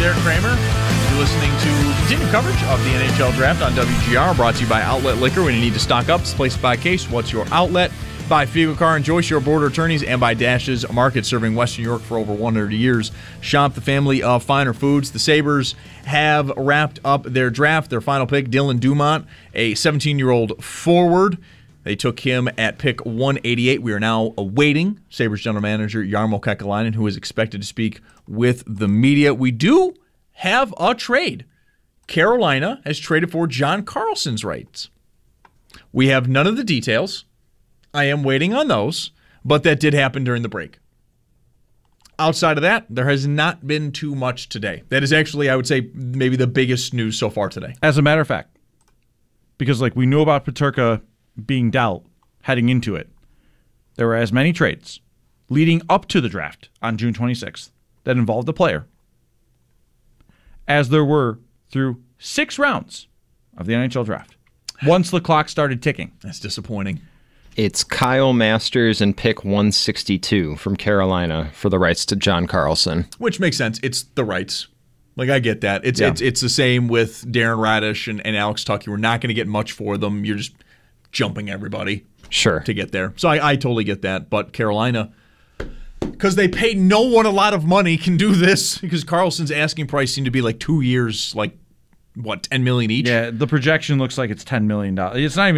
Derek Kramer. You're listening to continued coverage of the NHL Draft on WGR, brought to you by Outlet Liquor. When you need to stock up, it's placed by case. What's your outlet? By Fiegel Car and Joyce, your border attorneys, and by Dash's Market, serving Western New York for over 100 years. Shop the family of finer foods. The Sabres have wrapped up their draft. Their final pick, Dylan Dumont, a 17-year-old forward. They took him at pick 188. We are now awaiting Sabres general manager Jarmo Kekalainen, who is expected to speak with the media. We do have a trade. Carolina has traded for John Carlson's rights. We have none of the details. I am waiting on those, but that did happen during the break. Outside of that, there has not been too much today. That is actually, I would say, maybe the biggest news so far today. As a matter of fact, because we knew about Peterka being dealt heading into it, there were as many trades leading up to the draft on June 26th that involved the player as there were through 6 rounds of the NHL draft once the clock started ticking. That's disappointing. It's Kyle Masters and pick 162 from Carolina for the rights to John Carlson. Which makes sense. It's the rights. I get that. It's the same with Darren Radish and Alex Tuch. We're not going to get much for them. You're just jumping everybody to get there. So I totally get that. But Carolina, because they pay no one a lot of money, can do this because Carlson's asking price seemed to be 2 years, $10 million each? Yeah, the projection looks like it's $10 million. It's not even